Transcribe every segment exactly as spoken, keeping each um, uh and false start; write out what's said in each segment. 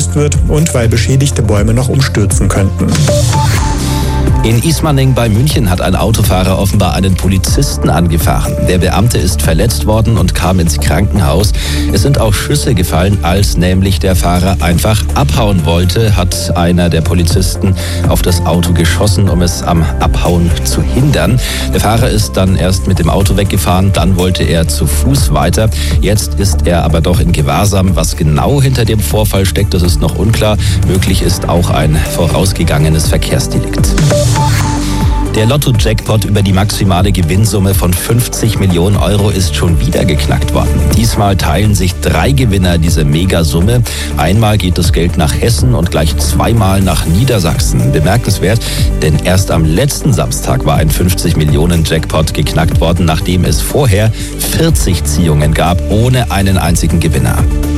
genutzt wird und weil beschädigte Bäume noch umstürzen könnten. In Ismaning bei München hat ein Autofahrer offenbar einen Polizisten angefahren. Der Beamte ist verletzt worden und kam ins Krankenhaus. Es sind auch Schüsse gefallen, als nämlich der Fahrer einfach abhauen wollte, hat einer der Polizisten auf das Auto geschossen, um es am Abhauen zu hindern. Der Fahrer ist dann erst mit dem Auto weggefahren, dann wollte er zu Fuß weiter. Jetzt ist er aber doch in Gewahrsam. Was genau hinter dem Vorfall steckt, das ist noch unklar. Möglich ist auch ein vorausgegangenes Verkehrsdelikt. Der Lotto-Jackpot über die maximale Gewinnsumme von fünfzig Millionen Euro ist schon wieder geknackt worden. Diesmal teilen sich drei Gewinner diese Megasumme. Einmal geht das Geld nach Hessen und gleich zweimal nach Niedersachsen. Bemerkenswert, denn erst am letzten Samstag war ein fünfzig Millionen Jackpot geknackt worden, nachdem es vorher vierzig Ziehungen gab, ohne einen einzigen Gewinner.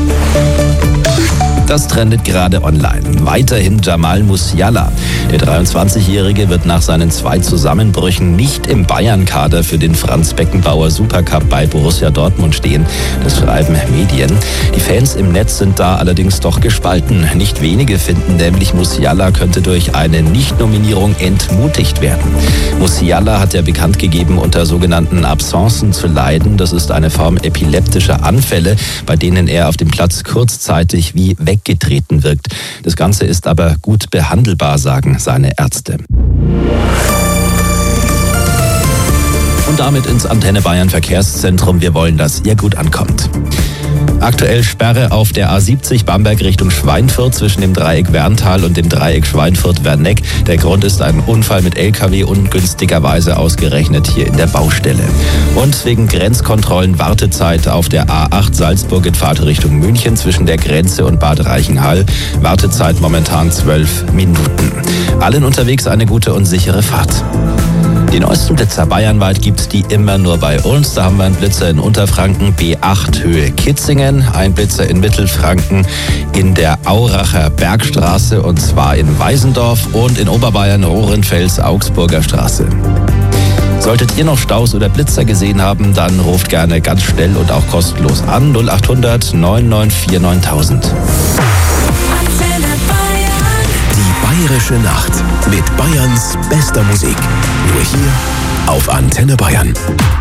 Das trendet gerade online. Weiterhin Jamal Musiala. Der dreiundzwanzigjährige wird nach seinen zwei Zusammenbrüchen nicht im Bayern-Kader für den Franz Beckenbauer Supercup bei Borussia Dortmund stehen. Das schreiben Medien. Die Fans im Netz sind da allerdings doch gespalten. Nicht wenige finden nämlich, Musiala könnte durch eine Nichtnominierung entmutigt werden. Musiala hat ja bekannt gegeben, unter sogenannten Absencen zu leiden. Das ist eine Form epileptischer Anfälle, bei denen er auf dem Platz kurzzeitig wie weggetreten wirkt. Das Ganze ist aber gut behandelbar, sagen seine Ärzte. Und damit ins Antenne Bayern Verkehrszentrum. Wir wollen, dass ihr gut ankommt. Aktuell Sperre auf der A siebzig Bamberg Richtung Schweinfurt zwischen dem Dreieck Werntal und dem Dreieck Schweinfurt-Werneck. Der Grund ist ein Unfall mit L K W, ungünstigerweise ausgerechnet hier in der Baustelle. Und wegen Grenzkontrollen Wartezeit auf der A acht Salzburg in Fahrtrichtung München zwischen der Grenze und Bad Reichenhall. Wartezeit momentan zwölf Minuten. Allen unterwegs eine gute und sichere Fahrt. Die neuesten Blitzer bayernweit gibt's die immer nur bei uns. Da haben wir einen Blitzer in Unterfranken, B acht Höhe Kitzingen, ein Blitzer in Mittelfranken in der Auracher Bergstraße und zwar in Weisendorf und in Oberbayern Rohrenfels Augsburger Straße. Solltet ihr noch Staus oder Blitzer gesehen haben, dann ruft gerne ganz schnell und auch kostenlos an null acht hundert neun neun vier neuntausend. Bayerische Nacht mit Bayerns bester Musik. Nur hier auf Antenne Bayern.